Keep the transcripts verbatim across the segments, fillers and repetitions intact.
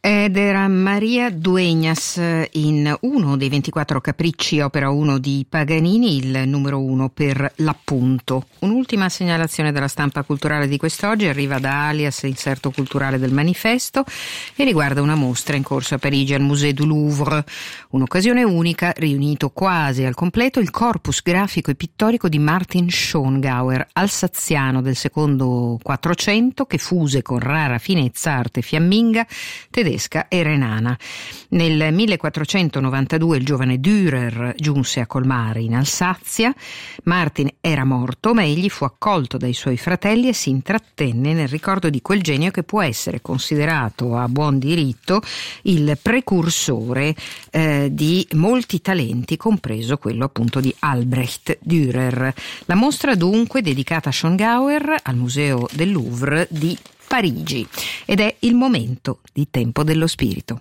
Ed era Maria Dueñas in uno dei ventiquattro capricci, opera uno di Paganini, il numero uno per l'appunto. Un'ultima segnalazione della stampa culturale di quest'oggi arriva da Alias, inserto culturale del Manifesto, e riguarda una mostra in corso a Parigi al Musée du Louvre. Un'occasione unica, riunito quasi al completo il corpus grafico e pittorico di Martin Schongauer, alsaziano del secondo Quattrocento, che fuse con rara finezza arte fiamminga, tedesca e renana. Nel millequattrocentonovantadue il giovane Dürer giunse a colmare in Alsazia. Martin era morto, ma egli fu accolto dai suoi fratelli e si intrattenne nel ricordo di quel genio che può essere considerato a buon diritto il precursore eh, di molti talenti, compreso quello appunto di Albrecht Dürer. La mostra dunque dedicata a Schongauer al Museo del Louvre di Parigi, ed è il momento di Tempo dello Spirito.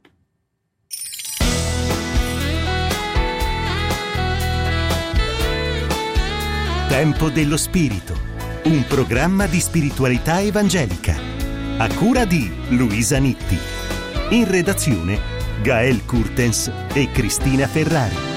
Tempo dello Spirito, un programma di spiritualità evangelica, a cura di Luisa Nitti. In redazione Gael Kurtens e Cristina Ferrari.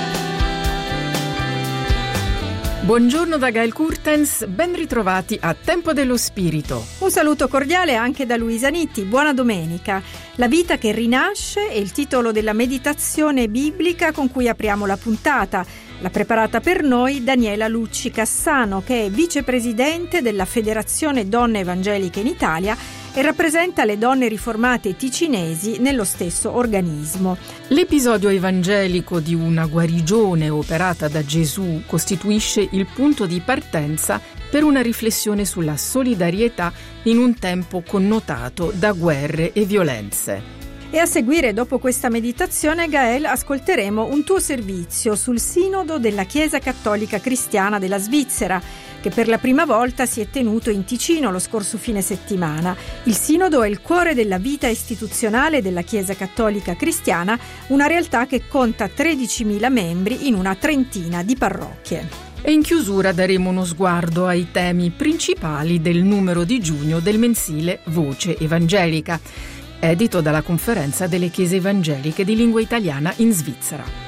Buongiorno da Gael Kurtens, ben ritrovati a Tempo dello Spirito. Un saluto cordiale anche da Luisa Nitti, buona domenica. La vita che rinasce è il titolo della meditazione biblica con cui apriamo la puntata. L'ha preparata per noi Daniela Lucci Cassano, che è vicepresidente della Federazione Donne Evangeliche in Italia e rappresenta le donne riformate ticinesi nello stesso organismo. L'episodio evangelico di una guarigione operata da Gesù costituisce il punto di partenza per una riflessione sulla solidarietà in un tempo connotato da guerre e violenze. E a seguire, dopo questa meditazione, Gael, ascolteremo un tuo servizio sul Sinodo della Chiesa Cattolica Cristiana della Svizzera, che per la prima volta si è tenuto in Ticino lo scorso fine settimana. Il Sinodo è il cuore della vita istituzionale della Chiesa Cattolica Cristiana, una realtà che conta tredicimila membri in una trentina di parrocchie. E in chiusura daremo uno sguardo ai temi principali del numero di giugno del mensile Voce Evangelica, edito dalla Conferenza delle Chiese Evangeliche di Lingua Italiana in Svizzera.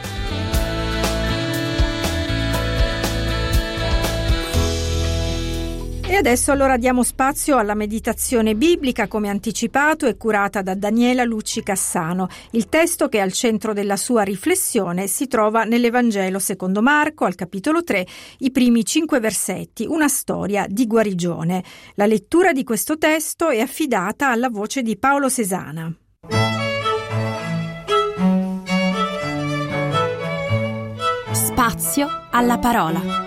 E adesso allora diamo spazio alla meditazione biblica, come anticipato e curata da Daniela Lucci Cassano. Il testo che è al centro della sua riflessione si trova nell'Evangelo secondo Marco, al capitolo tre, i primi cinque versetti, una storia di guarigione. La lettura di questo testo è affidata alla voce di Paolo Sesana. Spazio alla parola.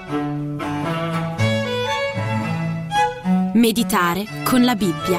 Meditare con la Bibbia.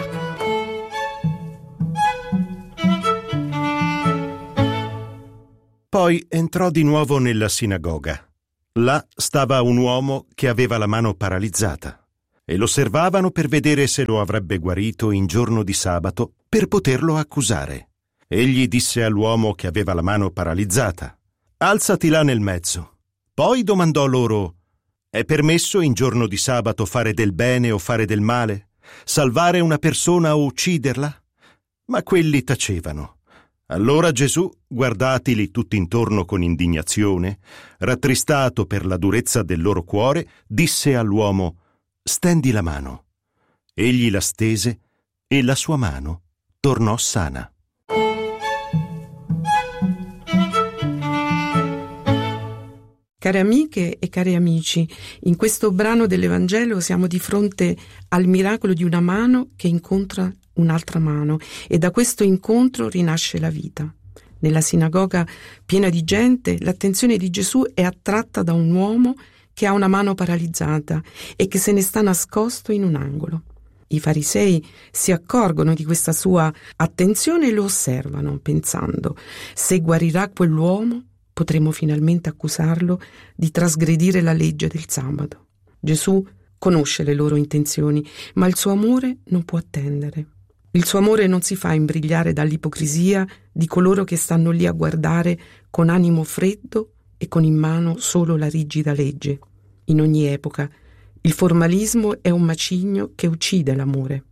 Poi entrò di nuovo nella sinagoga. Là stava un uomo che aveva la mano paralizzata e lo osservavano per vedere se lo avrebbe guarito in giorno di sabato per poterlo accusare. Egli disse all'uomo che aveva la mano paralizzata: «Alzati là nel mezzo». Poi domandò loro: «È permesso in giorno di sabato fare del bene o fare del male? Salvare una persona o ucciderla?» Ma quelli tacevano. Allora Gesù, guardatili tutti intorno con indignazione, rattristato per la durezza del loro cuore, disse all'uomo: «Stendi la mano». Egli la stese e la sua mano tornò sana. Care amiche e cari amici, in questo brano dell'Evangelo siamo di fronte al miracolo di una mano che incontra un'altra mano e da questo incontro rinasce la vita. Nella sinagoga piena di gente, l'attenzione di Gesù è attratta da un uomo che ha una mano paralizzata e che se ne sta nascosto in un angolo. I farisei si accorgono di questa sua attenzione e lo osservano, pensando: se guarirà quell'uomo, potremo finalmente accusarlo di trasgredire la legge del sabato. Gesù conosce le loro intenzioni, ma il suo amore non può attendere. Il suo amore non si fa imbrigliare dall'ipocrisia di coloro che stanno lì a guardare con animo freddo e con in mano solo la rigida legge. In ogni epoca, il formalismo è un macigno che uccide l'amore.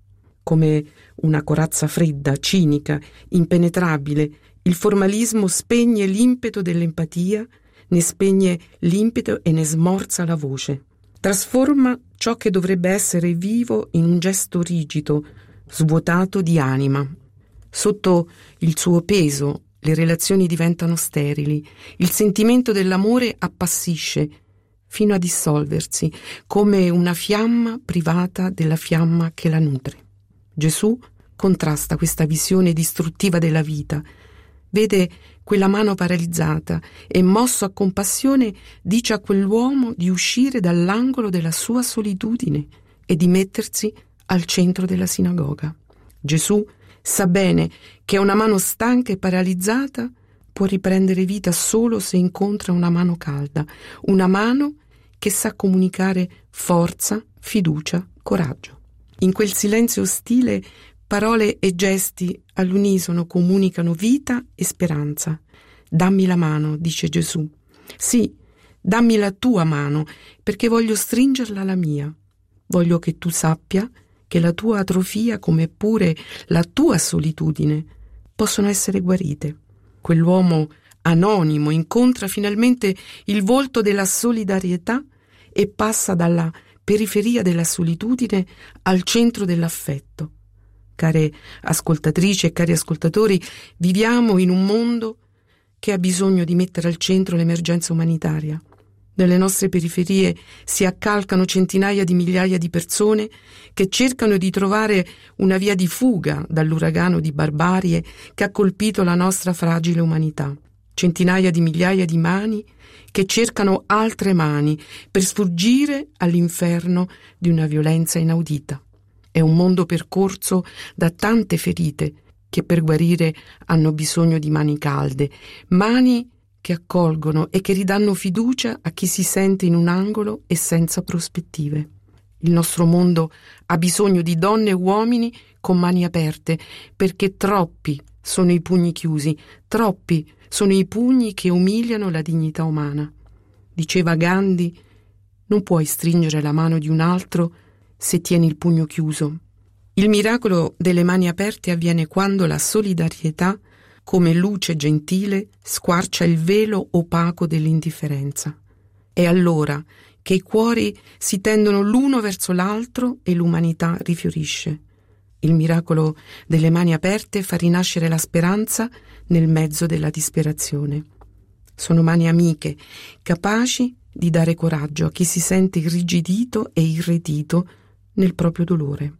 Come una corazza fredda, cinica, impenetrabile, il formalismo spegne l'impeto dell'empatia, ne spegne l'impeto e ne smorza la voce. Trasforma ciò che dovrebbe essere vivo in un gesto rigido, svuotato di anima. Sotto il suo peso le relazioni diventano sterili, il sentimento dell'amore appassisce fino a dissolversi, come una fiamma privata della fiamma che la nutre. Gesù contrasta questa visione distruttiva della vita, vede quella mano paralizzata e, mosso a compassione, dice a quell'uomo di uscire dall'angolo della sua solitudine e di mettersi al centro della sinagoga. Gesù sa bene che una mano stanca e paralizzata può riprendere vita solo se incontra una mano calda, una mano che sa comunicare forza, fiducia, coraggio. In quel silenzio ostile, parole e gesti all'unisono comunicano vita e speranza. Dammi la mano, dice Gesù. Sì, dammi la tua mano, perché voglio stringerla alla mia. Voglio che tu sappia che la tua atrofia, come pure la tua solitudine, possono essere guarite. Quell'uomo anonimo incontra finalmente il volto della solidarietà e passa dalla periferia della solitudine al centro dell'affetto. Care ascoltatrici e cari ascoltatori, viviamo in un mondo che ha bisogno di mettere al centro l'emergenza umanitaria. Nelle nostre periferie si accalcano centinaia di migliaia di persone che cercano di trovare una via di fuga dall'uragano di barbarie che ha colpito la nostra fragile umanità. Centinaia di migliaia di mani che cercano altre mani per sfuggire all'inferno di una violenza inaudita. È un mondo percorso da tante ferite che per guarire hanno bisogno di mani calde, mani che accolgono e che ridanno fiducia a chi si sente in un angolo e senza prospettive. Il nostro mondo ha bisogno di donne e uomini con mani aperte, perché troppi sono i pugni chiusi, troppi sono i pugni che umiliano la dignità umana. Diceva Gandhi, non puoi stringere la mano di un altro se tieni il pugno chiuso. Il miracolo delle mani aperte avviene quando la solidarietà, come luce gentile, squarcia il velo opaco dell'indifferenza. È allora che i cuori si tendono l'uno verso l'altro e l'umanità rifiorisce. Il miracolo delle mani aperte fa rinascere la speranza nel mezzo della disperazione. Sono mani amiche, capaci di dare coraggio a chi si sente irrigidito e irretito nel proprio dolore.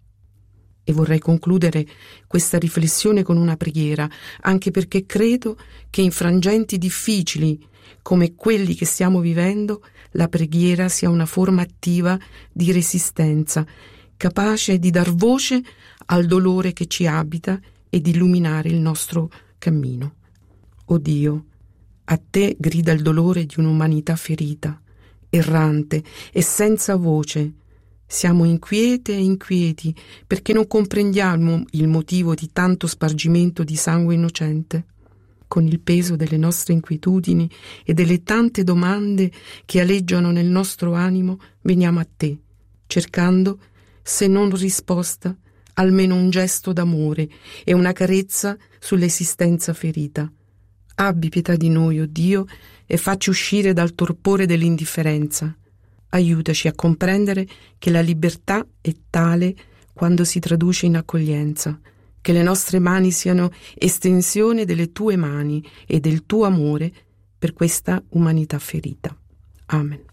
E vorrei concludere questa riflessione con una preghiera, anche perché credo che in frangenti difficili come quelli che stiamo vivendo, la preghiera sia una forma attiva di resistenza, capace di dar voce al dolore che ci abita e di illuminare il nostro cammino. O Dio, a te grida il dolore di un'umanità ferita, errante e senza voce. Siamo inquiete e inquieti perché non comprendiamo il motivo di tanto spargimento di sangue innocente. Con il peso delle nostre inquietudini e delle tante domande che aleggiano nel nostro animo, veniamo a te, cercando, se non risposta, almeno un gesto d'amore e una carezza sull'esistenza ferita. Abbi pietà di noi, o Dio, e facci uscire dal torpore dell'indifferenza. Aiutaci a comprendere che la libertà è tale quando si traduce in accoglienza, che le nostre mani siano estensione delle tue mani e del tuo amore per questa umanità ferita. Amen.